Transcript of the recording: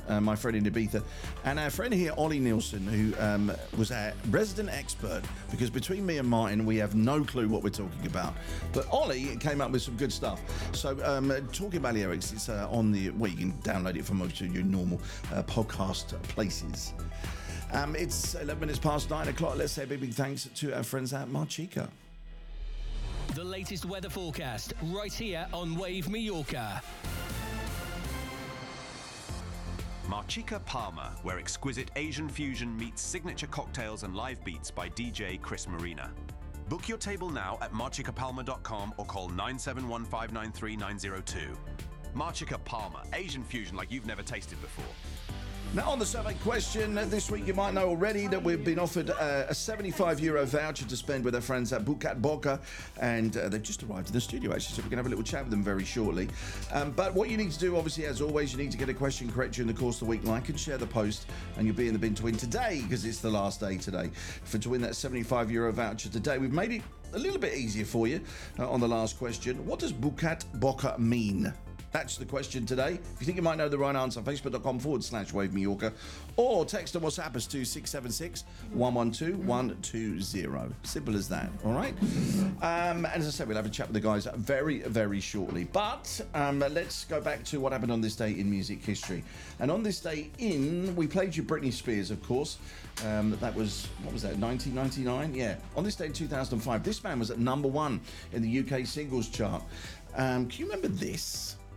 my friend in Ibiza, and our friend here, Ollie Nielsen, who was our resident expert, because between me and Martin, we have no clue what we're talking about. But Ollie came up with some good stuff. So, Talking Balearics, it's on the... Well, you can download it from most of your normal podcast places. It's 11 minutes past 9 o'clock. Let's say a big thanks to our friends at Marchica. The latest weather forecast right here on Wave Mallorca. Marchica Palma, where exquisite Asian fusion meets signature cocktails and live beats by DJ Chris Marina. Book your table now at marchicapalma.com or call 971593902. Marchica Palma, Asian fusion like you've never tasted before. Now, on the survey question this week, you might know already that we've been offered a €75 voucher to spend with our friends at Bucat Boca, and they've just arrived in the studio, actually, so we're going to have a little chat with them very shortly. But what you need to do, obviously, as always, you need to get a question correct during the course of the week. Like and share the post, and you'll be in the bin to win today, because it's the last day today, to win that €75 voucher today. We've made it a little bit easier for you on the last question. What does Bucat Boca mean? That's the question today. If you think you might know the right answer, facebook.com/Wave Mallorca, or text or WhatsApp us to 676 112 120. Simple as that, all right? As I said, we'll have a chat with the guys very, very shortly. But let's go back to what happened on this day in music history. And on this day we played you Britney Spears, of course. That was, what was that, 1999? Yeah. On this day in 2005, this man was at number 1 in the UK singles chart. Can you remember this?